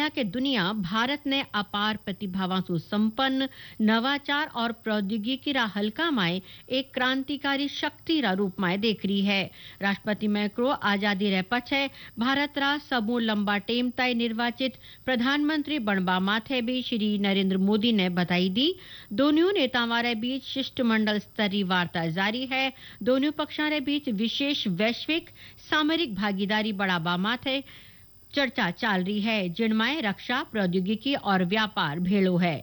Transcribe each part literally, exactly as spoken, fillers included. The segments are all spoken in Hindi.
कहा कि दुनिया भारत ने अपार प्रतिभावां से संपन्न नवाचार और प्रौद्योगिकी रा हल्का माए एक क्रांतिकारी शक्ति रा रूप में देख रही है। राष्ट्रपति मैक्रो आजादी रे पछे भारत रा समूह लंबा टेम तय निर्वाचित प्रधानमंत्री बनबा माथे भी श्री नरेंद्र मोदी ने बधाई दी। दोनों नेताओं रे बीच शिष्टमंडल स्तरीय वार्ता जारी है। दोनों पक्षों रे बीच विशेष वैश्विक सामरिक भागीदारी बढ़ावा माथे चर्चा चल रही है, जिनमें रक्षा, प्रौद्योगिकी और व्यापार भेड़ो है।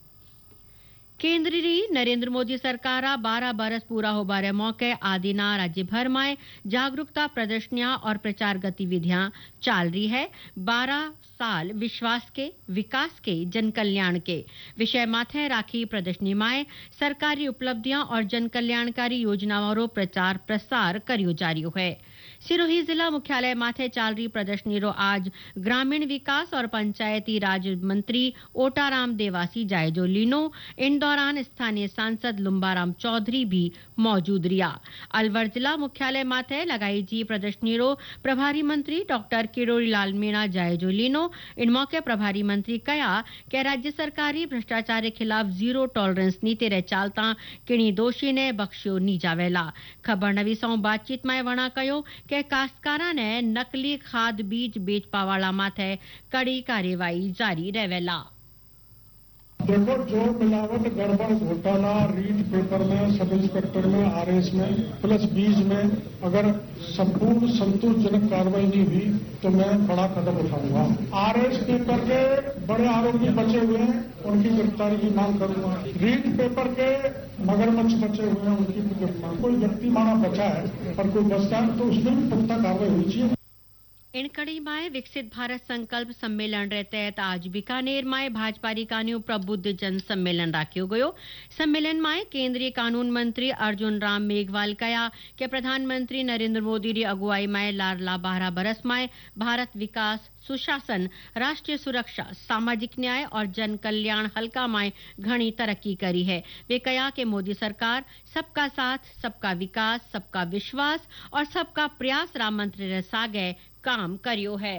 केंद्रीय नरेंद्र मोदी सरकार बारह बरस पूरा होबा रे मौके आदिना राज्य भर में जागरूकता प्रदर्शनियां और प्रचार गतिविधियां चल रही है। बारह साल विश्वास के, विकास के, जन कल्याण के विषय माथे राखी प्रदर्शनी में सरकारी उपलब्धियां और जन कल्याणकारी योजनाओं रो प्रचार प्रसार करियो जा रही है। सिरोही जिला मुख्यालय माथे चल रही प्रदर्शनी रो आज ग्रामीण विकास और पंचायती राज मंत्री ओटाराम देवासी जायजो लीनो। इन दौरान स्थानीय सांसद लुम्बाराम चौधरी भी मौजूद रिया। अलवर जिला मुख्यालय माथे लगाई जी प्रदर्शनी रो प्रभारी मंत्री डॉक्टर किरोड़ी लाल मीणा जायजो लीनो। इन मौके प्रभारी मंत्री कहा कि राज्य सरकारी भ्रष्टाचार के खिलाफ जीरो टॉलरेंस नीति रे चालता किणी दोषी ने बख्शियो नी जावेला। खबर नवी सौ बातचीत में वणा कयो के काश्तकारा ने नकली खाद बीज बेच पावाला माथे कड़ी कार्यवाही जारी रहेला। देखो, जो मिलावट, गड़बड़, घोटाला रीट पेपर में, सब इंस्पेक्टर में, आरएस में, प्लस बीज में अगर संपूर्ण संतोषजनक कार्रवाई नहीं हुई तो मैं बड़ा कदम उठाऊंगा। आरएस पेपर के बड़े आरोपी बचे हुए हैं, उनकी गिरफ्तारी की मांग करूंगा। रीट पेपर के मगरमच्छ बचे हुए हैं, उनकी भी गिरफ्तारी। कोई व्यक्ति माना बचा है पर कोई बचता है तो उसमें भी पुख्ता कार्रवाई होनी चाहिए। इन कड़ी में विकसित भारत संकल्प सम्मेलन रे तहत आज बीकानेर में भाजपा कानून प्रबुद्ध जन सम्मेलन राख्यो गयो। सम्मेलन में केंद्रीय कानून मंत्री अर्जुन राम मेघवाल कहा कि प्रधानमंत्री नरेंद्र मोदी री अगुवाई में लारला बारह बरस में भारत विकास, सुशासन, राष्ट्रीय सुरक्षा, सामाजिक न्याय और जन कल्याण हल्का में घनी तरक्की करी है। वे कहा कि मोदी सरकार सबका साथ, सबका विकास, सबका विश्वास और सबका प्रयास राम मंत्र रे सागे काम करियो है।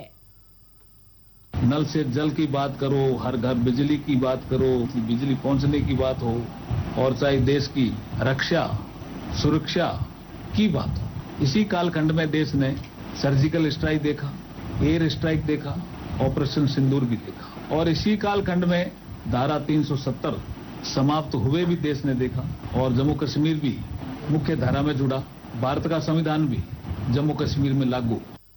नल से जल की बात करो, हर घर बिजली की बात करो, बिजली पहुंचने की बात हो, और चाहे देश की रक्षा, सुरक्षा की बात हो। इसी कालखंड में देश ने सर्जिकल स्ट्राइक देखा, एयर स्ट्राइक देखा, ऑपरेशन सिंदूर भी देखा, और इसी कालखंड में धारा तीन सौ सत्तर समाप्त हुए भी देश ने देखा, और जम्मू कश्मीर भी मुख्य धारा में जुड़ा। भारत का संविधान भी जम्मू कश्मीर में लागू।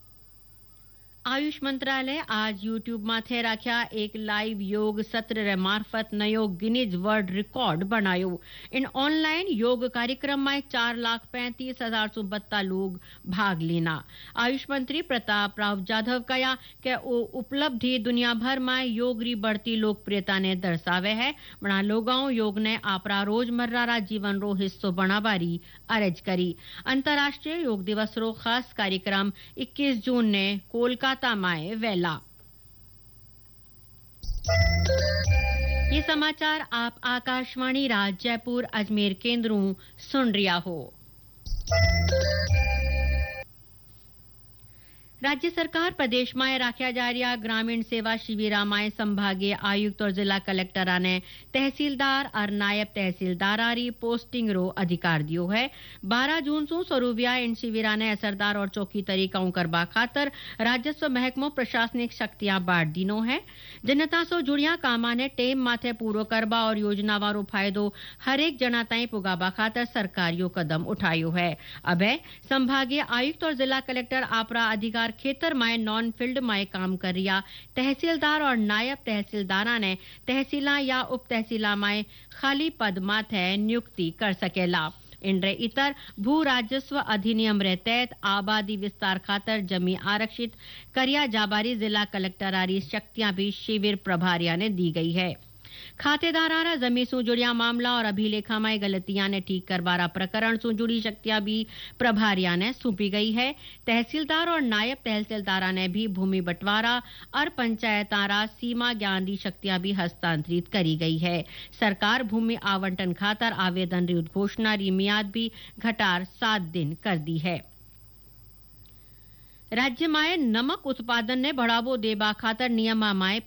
आयुष मंत्रालय आज यूट्यूब माथे राख्या एक लाइव योग सत्र रे मार्फत नयो गिनीज वर्ल्ड रिकॉर्ड बनायो। इन ऑनलाइन योग कार्यक्रम में चार लाख पैंतीस हजार सौ बत्ता लोग भाग लेना। आयुष मंत्री प्रताप राव जाधव कहा कि वो उपलब्धि दुनिया भर में योग री बढ़ती लोकप्रियता ने दर्शावे है। बड़ा लोगों योग ने आपरा रोजमर्रा रा जीवन रो हिस्सो बनावारी अर्ज करी। अंतर्राष्ट्रीय योग दिवस रो खास कार्यक्रम इक्कीस जून ने कोलकाता माए वेला। ये समाचार आप आकाशवाणी राज जयपुर अजमेर केंद्रों सुन रिया हो। राज्य सरकार प्रदेश में राख्या जा रहा ग्रामीण सेवा शिविरा में संभागीय आयुक्त और जिला कलेक्टर ने तहसीलदार और नायब तहसीलदार री पोस्टिंग रो अधिकार दियो है। बारह जून सु स्वरूपिया इन शिविरा ने असरदार और चौकी तरीकाओं करबा खातर राजस्व महकमो प्रशासनिक शक्तियां बांट दीनो है। जनता सो जुड़िया कामा ने टेम माथे पूरो करबा और योजना वारो फायदो हरेक जना ताई पुगाबा खातर सरकारियो कदम उठायो है। अब संभागीय आयुक्त और जिला कलेक्टर आपरा अधिकार खेतर में नॉन फील्ड में काम कर रिया तहसीलदार और नायब तहसीलदारा ने तहसीला या उप तहसीला में खाली पद माथे नियुक्ति कर सकेला। इनरे इतर भू राजस्व अधिनियम रे तहत आबादी विस्तार खातर जमी आरक्षित करिया जाबारी जिला कलेक्टर आरी शक्तियां भी शिविर प्रभारिया ने दी गई है। खातेदारारा जमी सु जुड़िया मामला और अभिलेखा में गलतियां ने ठीक करवारा प्रकरण सु जुड़ी शक्तियां भी प्रभारिया ने सौंपी गई है। तहसीलदार और नायब तहसीलदारा ने भी भूमि बंटवारा और पंचायतारा सीमा ज्ञान दी शक्तियां भी हस्तांतरित करी गई है। सरकार भूमि आवंटन खातर आवेदन री उद्घोषणा री मियाद भी घटार सात दिन कर दी है। राज्य में नमक उत्पादन ने बढ़ावो देबा खातर नियमा में